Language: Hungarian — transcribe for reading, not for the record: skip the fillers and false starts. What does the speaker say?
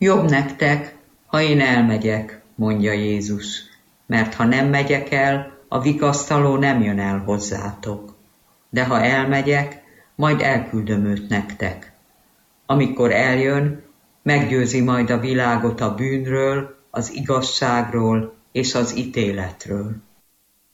Jobb nektek, ha én elmegyek, mondja Jézus, mert ha nem megyek el, a vigasztaló nem jön el hozzátok. De ha elmegyek, majd elküldöm őt nektek. Amikor eljön, meggyőzi majd a világot a bűnről, az igazságról és az ítéletről.